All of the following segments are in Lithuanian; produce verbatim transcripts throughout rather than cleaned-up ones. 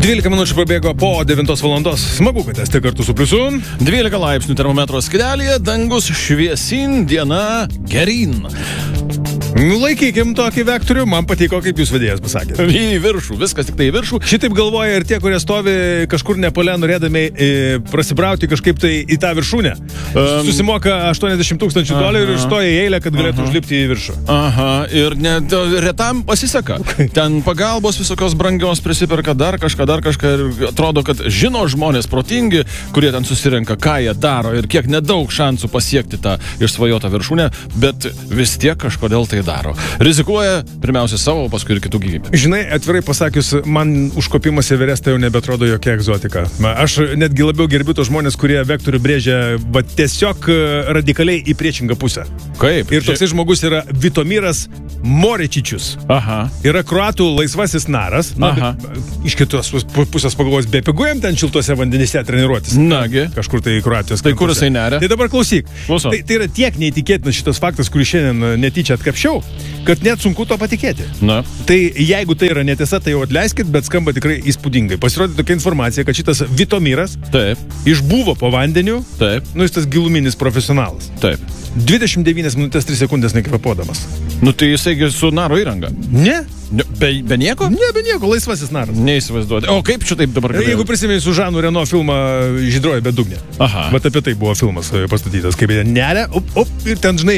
dvylika minučių pabėgo po devintos valandos. Smagu, kad esate kartu su pliusu. dvylika laipsnių termometro skirelėje, dangus šviesin, diena geryn. Laikykim tokį vektorių, man patiko, kaip jūs vedėjas pasakėte. Į viršų, viskas tik tai į viršų. Šitaip galvoja ir tie, kurie stovi kažkur Nepale, norėdami e, prasibrauti kažkaip tai į tą viršūnę. Um, Susimoka aštuoniasdešimt tūkstančių dolerių ir stoja į eilę, kad galėtų aha. užlipti į viršų. Aha, ir net retam pasiseka. Ten pagalbos visokios brangios prisiperka dar kažką, dar kažką ir atrodo, kad žino žmonės protingi, kurie ten susirenka, ką jie daro ir kiek nedaug šansų pasiekti tą išsvajotą viršūnę, bet vis tiek kažkodėl tai daro. Rizikuoja pirmiausia savo, paskui ir kitų gyvybę. Žinai, atvirai pasakius, man užkopimas į Everestą jau nebetrodo jokia egzotika. Aš netgi labiau gerbiu tos žmonės, kurie vektorių brėžia va, tiesiog radikaliai į priešingą pusę. Kaip? Ir toksai žmogus yra Vitomiras Morečičius. Aha. Yra kroatų laisvasis naras. Na, iš kitos pusės pagalvos, be piguojam ten šiltuose vandenyse treniruotis. Nagi. Kažkur tai Kroatijos. Tai kur jisai neria? Tai dabar klausyk. Tai, tai yra tiek neįtikėtinas šitas faktas, kurį šiandien netyčia atkapšiau, kad net sunku to patikėti. Na. Tai jeigu tai yra netiesa, tai jau atleiskit, bet skamba tikrai įspūdingai. Pasirodė tokia informacija, kad šitas Vitomiras Taip. išbuvo po vandeniu. Taip. Nu, jis tas giluminis profesionalas. Taip. dvidešimt devynias minutės tris sekundės nekvepuodamas. Nu tai jisai su naro įranga. Ne? Be, be nieko? Ne, be nieko, laisvasis naras. Neįsivaizduoti. O kaip čia taip dabar galėjo? Jeigu prisimeni su Žanu Reno filmą Žydroji bedugnė. Aha. Bet apie tai buvo filmas pastatytas, kaip jie neria, op, op, ir ten, žinai,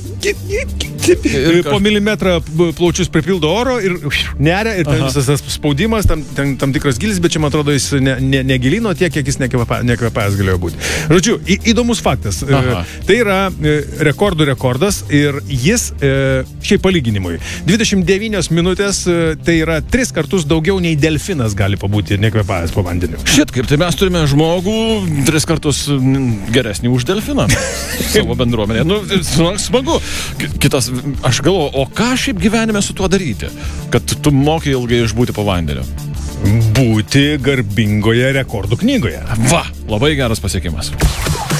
po milimetrą plaučius pripildo oro ir neria, ir ten Aha. visas tas spaudimas, tam, tam, tam tikras gilis, bet čia, man atrodo, jis ne, ne, negilino tiek, kiek jis nekvepavęs galėjo būti. Žodžiu, į, įdomus faktas. Aha. Tai yra rekordų rekordas ir jis, šiaip palyginimui, dvidešimt devynios minutės, tai yra tris kartus daugiau nei delfinas gali pabūti nekvepavęs po vandeniu. Šit, kaip tai mes turime žmogų tris kartus geresnį už delfiną savo bendruomenėje. Nu, smagu. Kitas, aš galvoju, o ką šiaip gyvenime su tuo daryti, kad tu moki ilgai išbūti po vandeniu? Būti garbingoje rekordų knygoje. Va, labai geras pasiekimas.